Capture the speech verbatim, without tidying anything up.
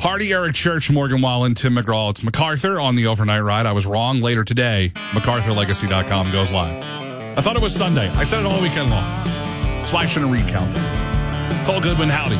Hardy, Eric Church, Morgan Wallen, Tim McGraw. It's MacArthur on the overnight ride. I was wrong. Later today, MacArthur Legacy dot com goes live. I thought it was Sunday. I said it all weekend long. That's why I shouldn't read countdowns. Cole Goodwin, howdy.